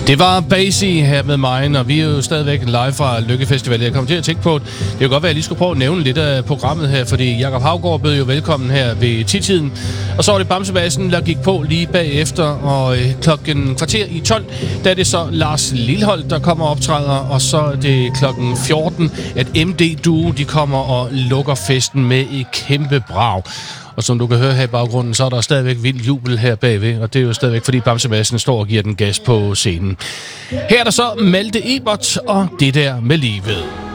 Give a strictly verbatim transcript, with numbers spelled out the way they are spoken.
Det var Basie her med mig, og vi er jo stadigvæk live fra Lykke Festival. Jeg kom til at tænke på, at det kan godt være, at jeg lige skulle prøve at nævne lidt af programmet her, fordi Jakob Haugaard bød jo velkommen her ved ti-tiden. Og så var det Bamsebassen, der gik på lige bagefter, og øh, klokken kvarter i tolv, der er det så Lars Lilholt, der kommer og optræder, og så er det klokken fjorten, at M D Duo, de kommer og lukker festen med et kæmpe brag. Og som du kan høre her i baggrunden, så er der stadigvæk vild jubel her bagved, og det er jo stadigvæk, fordi Bamsebassen står og giver den gas på scenen. Her er der så Malte Ebert og Det der med livet.